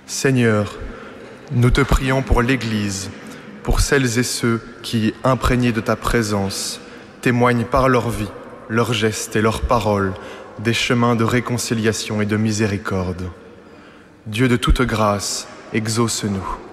Seigneur, nous te prions pour l'Église, pour celles et ceux qui, imprégnés de ta présence, témoignent par leur vie, leurs gestes et leurs paroles des chemins de réconciliation et de miséricorde. Dieu de toute grâce, exauce-nous.